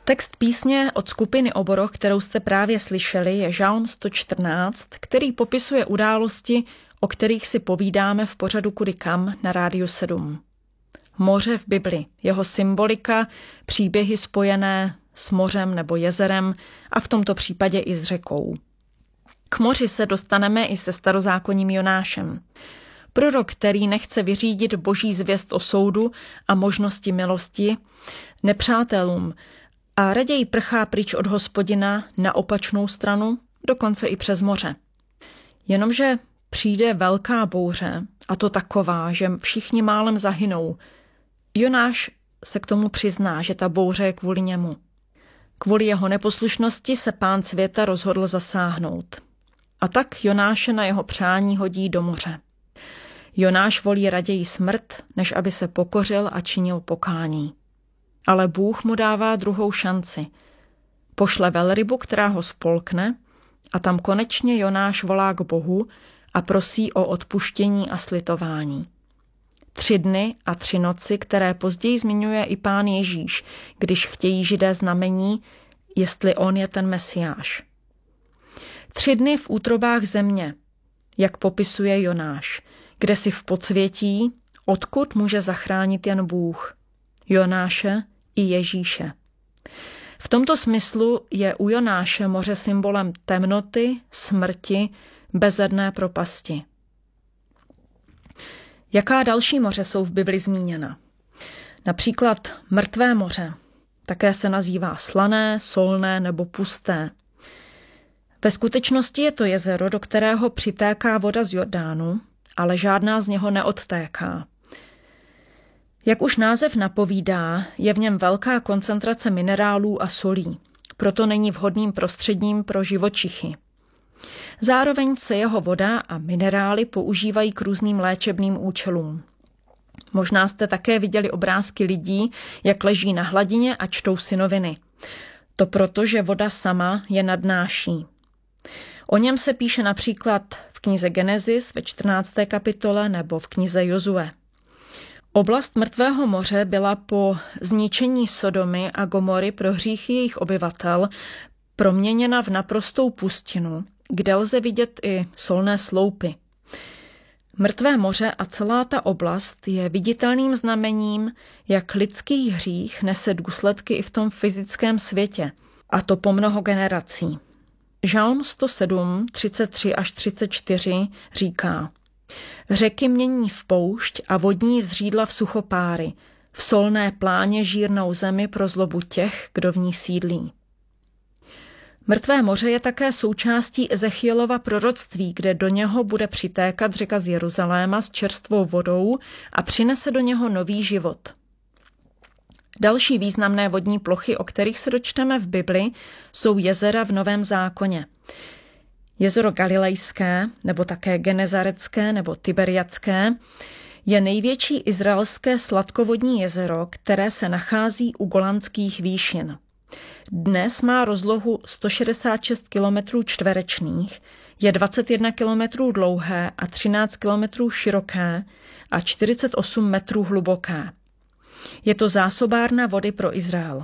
Text písně od skupiny Oboroch, kterou jste právě slyšeli, je Žalm 114, který popisuje události, o kterých si povídáme v pořadu Kudy kam na Rádiu 7. Moře v Bibli, jeho symbolika, příběhy spojené s mořem nebo jezerem a v tomto případě i s řekou. K moři se dostaneme i se starozákonním Jonášem. Prorok, který nechce vyřídit boží zvěst o soudu a možnosti milosti nepřátelům a raději prchá pryč od Hospodina na opačnou stranu, dokonce i přes moře. Jenomže přijde velká bouře, a to taková, že všichni málem zahynou. Jonáš se k tomu přizná, že ta bouře je kvůli němu. Kvůli jeho neposlušnosti se Pán světa rozhodl zasáhnout. A tak Jonáše na jeho přání hodí do moře. Jonáš volí raději smrt, než aby se pokořil a činil pokání. Ale Bůh mu dává druhou šanci. Pošle velrybu, která ho spolkne, a tam konečně Jonáš volá k Bohu a prosí o odpuštění a slitování. 3 dny a 3 noci, které později zmiňuje i Pán Ježíš, když chtějí Židé znamení, jestli on je ten Mesiáš. 3 dny v útrobách země, jak popisuje Jonáš, kde si v podsvětí, odkud může zachránit jen Bůh, Jonáše i Ježíše. V tomto smyslu je u Jonáše moře symbolem temnoty, smrti, bezedné propasti. Jaká další moře jsou v Bibli zmíněna? Například Mrtvé moře. Také se nazývá slané, solné nebo pusté. Ve skutečnosti je to jezero, do kterého přitéká voda z Jordánu, ale žádná z něho neodtéká. Jak už název napovídá, je v něm velká koncentrace minerálů a solí, proto není vhodným prostředím pro živočichy. Zároveň se jeho voda a minerály používají k různým léčebným účelům. Možná jste také viděli obrázky lidí, jak leží na hladině a čtou si noviny. To proto, že voda sama je nadnáší. O něm se píše například v knize Genesis ve 14. kapitole nebo v knize Jozue. Oblast Mrtvého moře byla po zničení Sodomy a Gomory pro hříchy jejich obyvatel proměněna v naprostou pustinu, kde lze vidět i solné sloupy. Mrtvé moře a celá ta oblast je viditelným znamením, jak lidský hřích nese důsledky i v tom fyzickém světě, a to po mnoho generací. Žalm 107, 33 až 34 říká: Řeky mění v poušť a vodní zřídla v suchopáry, v solné pláně žírnou zemi pro zlobu těch, kdo v ní sídlí. Mrtvé moře je také součástí Ezechielova proroctví, kde do něho bude přitékat řeka z Jeruzaléma s čerstvou vodou a přinese do něho nový život. Další významné vodní plochy, o kterých se dočteme v Bibli, jsou jezera v Novém zákoně. Jezero Galilejské, nebo také Genezarecké nebo Tiberiadské, je největší izraelské sladkovodní jezero, které se nachází u Golanských výšin. Dnes má rozlohu 166 km čtverečných, je 21 km dlouhé a 13 km široké a 48 metrů hluboké. Je to zásobárna vody pro Izrael.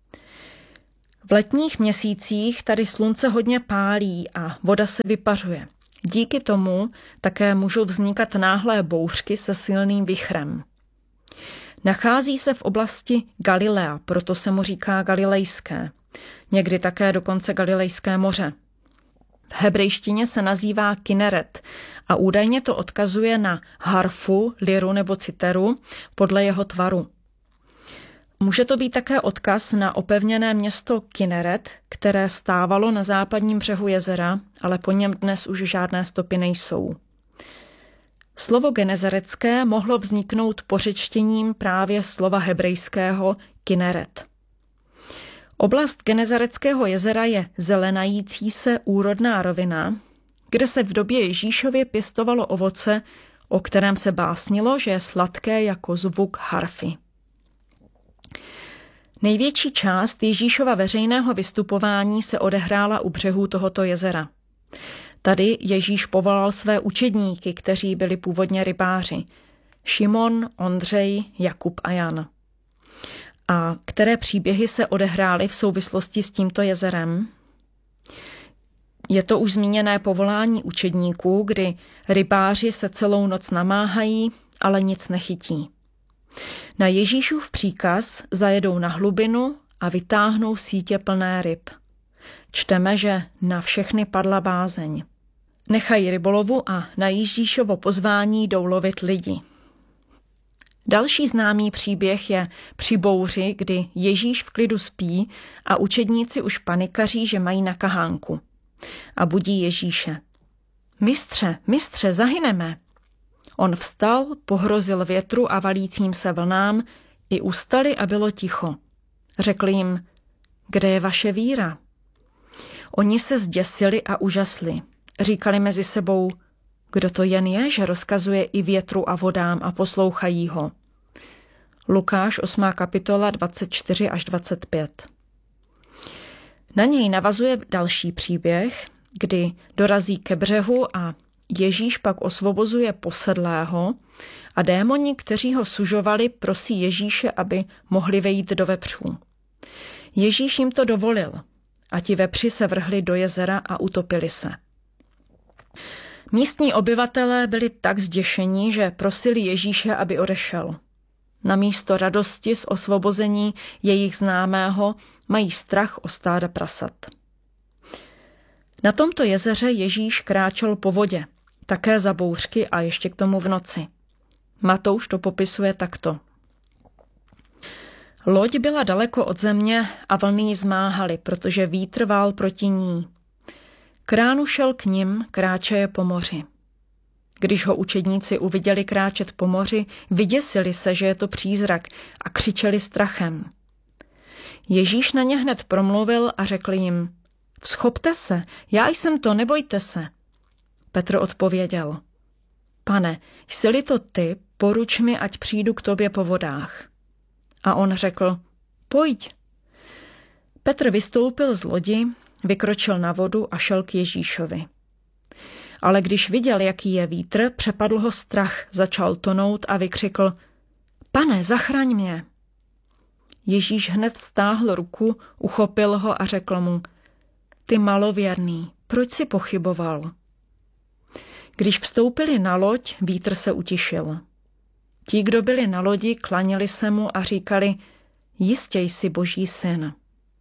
V letních měsících tady slunce hodně pálí a voda se vypařuje. Díky tomu také můžou vznikat náhlé bouřky se silným vichrem. Nachází se v oblasti Galilea, proto se mu říká Galilejské. Někdy také dokonce Galilejské moře. V hebrejštině se nazývá Kineret a údajně to odkazuje na harfu, liru nebo citeru podle jeho tvaru. Může to být také odkaz na opevněné město Kineret, které stávalo na západním břehu jezera, ale po něm dnes už žádné stopy nejsou. Slovo genezarecké mohlo vzniknout pořečtěním právě slova hebrejského Kineret. Oblast Genezareckého jezera je zelenající se úrodná rovina, kde se v době Ježíšově pěstovalo ovoce, o kterém se básnilo, že je sladké jako zvuk harfy. Největší část Ježíšova veřejného vystupování se odehrála u břehů tohoto jezera. Tady Ježíš povolal své učedníky, kteří byli původně rybáři: Šimon, Ondřej, Jakub a Jan. A které příběhy se odehrály v souvislosti s tímto jezerem? Je to už zmíněné povolání učedníků, kdy rybáři se celou noc namáhají, ale nic nechytí. Na Ježíšův příkaz zajedou na hlubinu a vytáhnou sítě plné ryb. Čteme, že na všechny padla bázeň. Nechají rybolovu a na Ježíšovo pozvání jdou lovit lidi. Další známý příběh je při bouři, kdy Ježíš v klidu spí a učedníci už panikaří, že mají na kahánku. A budí Ježíše. Mistře, zahyneme. On vstal, pohrozil větru a valícím se vlnám, i ustali a bylo ticho. Řekl jim, kde je vaše víra? Oni se zděsili a užasli. Říkali mezi sebou, kdo to jen je, že rozkazuje i větru a vodám a poslouchají ho. Lukáš 8. kapitola 24 až 25. Na něj navazuje další příběh, kdy dorazí ke břehu a Ježíš pak osvobozuje posedlého a démoni, kteří ho sužovali, prosí Ježíše, aby mohli vejít do vepřů. Ježíš jim to dovolil a ti vepři se vrhli do jezera a utopili se. Místní obyvatelé byli tak zděšeni, že prosili Ježíše, aby odešel. Namísto radosti z osvobození jejich známého mají strach o stáda prasat. Na tomto jezeře Ježíš kráčel po vodě, také za bouřky a ještě k tomu v noci. Matouš to popisuje takto. Loď byla daleko od země a vlny ji zmáhaly, protože vítr vál proti ní. Kránu šel k nim, kráčeje po moři. Když ho učedníci uviděli kráčet po moři, vyděsili se, že je to přízrak a křičeli strachem. Ježíš na ně hned promluvil a řekl jim, vzchopte se, já jsem to, nebojte se. Petr odpověděl, Pane, jsi-li to ty, poruč mi, ať přijdu k tobě po vodách. A on řekl, pojď. Petr vystoupil z lodi, vykročil na vodu a šel k Ježíšovi. Ale když viděl, jaký je vítr, přepadl ho strach, začal tonout a vykřikl, Pane, zachraň mě. Ježíš hned stáhl ruku, uchopil ho a řekl mu, ty malověrný, proč jsi pochyboval? Když vstoupili na loď, vítr se utišil. Ti, kdo byli na lodi, klaněli se mu a říkali, jistě jsi Boží syn.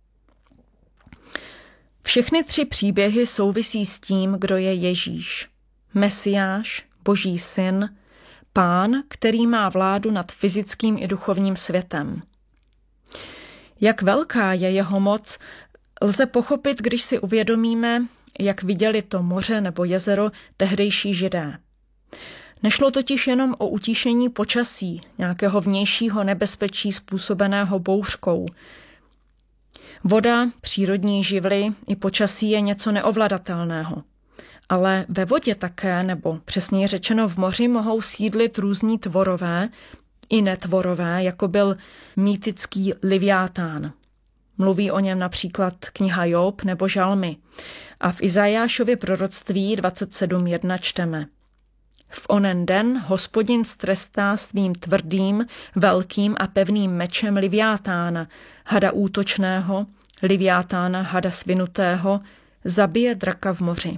Všechny tři příběhy souvisí s tím, kdo je Ježíš. Mesiáš, Boží syn, Pán, který má vládu nad fyzickým i duchovním světem. Jak velká je jeho moc, lze pochopit, když si uvědomíme, jak viděli to moře nebo jezero tehdejší Židé. Nešlo totiž jenom o utišení počasí, nějakého vnějšího nebezpečí způsobeného bouřkou. Voda, přírodní živly i počasí je něco neovladatelného. Ale ve vodě také, nebo přesněji řečeno v moři, mohou sídlit různí tvorové i netvorové, jako byl mýtický Liviátán. Mluví o něm například kniha Job nebo Žalmy. A v Izajášově proroctví 27.1 čteme. V onen den Hospodin strestá svým tvrdým, velkým a pevným mečem Liviátána, hada útočného, Liviátána, hada svinutého, zabije draka v moři.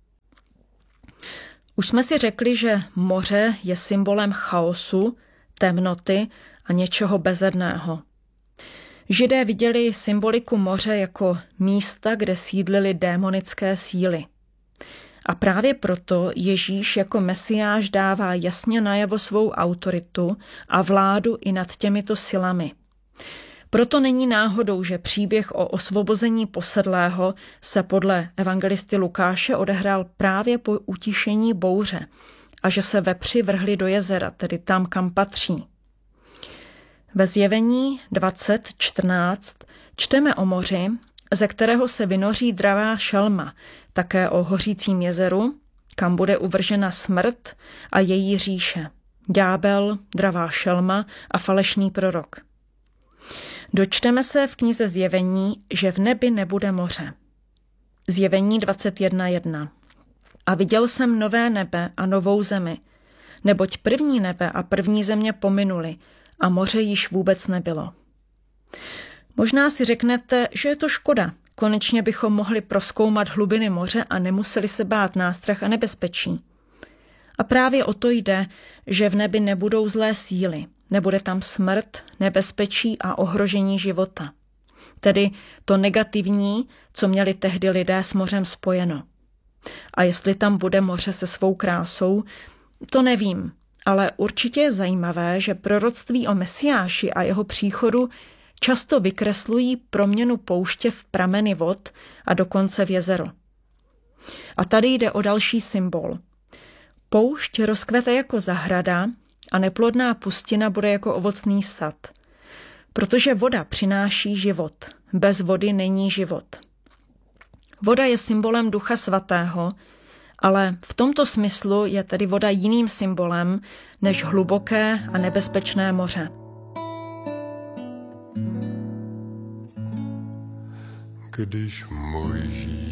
Už jsme si řekli, že moře je symbolem chaosu, temnoty a něčeho bezedného. Židé viděli symboliku moře jako místa, kde sídlily démonické síly. A právě proto Ježíš jako Mesiáš dává jasně najevo svou autoritu a vládu i nad těmito silami. Proto není náhodou, že příběh o osvobození posedlého se podle evangelisty Lukáše odehrál právě po utišení bouře a že se vepři vrhli do jezera, tedy tam, kam patří. Ve Zjevení 20.14 čteme o moři, ze kterého se vynoří dravá šelma, také o hořícím jezeru, kam bude uvržena smrt a její říše, ďábel, dravá šelma a falešný prorok. Dočteme se v knize Zjevení, že v nebi nebude moře. Zjevení 21.1. A viděl jsem nové nebe a novou zemi, neboť první nebe a první země pominuly a moře již vůbec nebylo. Možná si řeknete, že je to škoda. Konečně bychom mohli prozkoumat hlubiny moře a nemuseli se bát nástrah a nebezpečí. A právě o to jde, že v nebi nebudou zlé síly, nebude tam smrt, nebezpečí a ohrožení života. Tedy to negativní, co měli tehdy lidé s mořem spojeno. A jestli tam bude moře se svou krásou, to nevím, ale určitě je zajímavé, že proroctví o Mesiáši a jeho příchodu často vykreslují proměnu pouště v prameny vod a dokonce v jezero. A tady jde o další symbol. Poušť rozkvete jako zahrada a neplodná pustina bude jako ovocný sad. Protože voda přináší život. Bez vody není život. Voda je symbolem Ducha Svatého, ale v tomto smyslu je tedy voda jiným symbolem než hluboké a nebezpečné moře. Když Mojžíš